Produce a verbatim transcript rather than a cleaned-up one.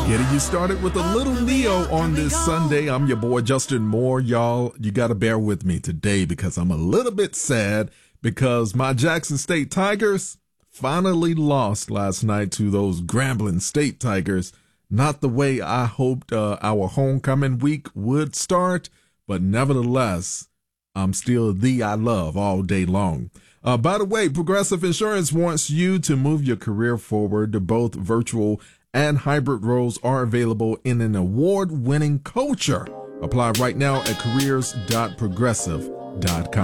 Getting you started with a little Neo on this Sunday. I'm your boy Justin Moore. Y'all, you got to bear with me today because I'm a little bit sad because my Jackson State Tigers finally lost last night to those Grambling State Tigers. Not the way I hoped uh, our homecoming week would start, but nevertheless, I'm still the I love all day long. Uh, by the way, Progressive Insurance wants you to move your career forward. Both virtual and hybrid roles are available in an award-winning culture. Apply right now at careers dot progressive dot com.